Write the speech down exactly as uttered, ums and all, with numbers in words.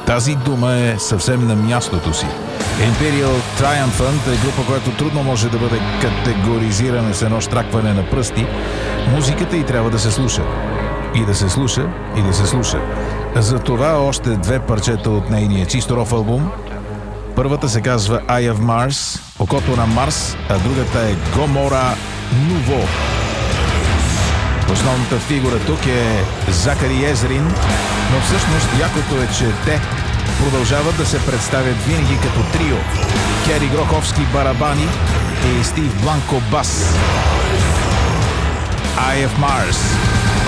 Тази дума е съвсем на мястото си. Imperial Triumphant е група, която трудно може да бъде категоризирана с едно штракване на пръсти. Музиката й трябва да се слуша. И да се слуша, и да се слуша. Затова още две парчета от нейния чисто ров албум. Първата се казва Eye of Mars, Окото на Марс, а другата е Gomorrah Nouveau. Основната фигура тук е Закари Езрин, но всъщност якото е, че те продължават да се представят винаги като трио. Кери Гроховски барабани и Стив Бланко бас. Eye of Mars.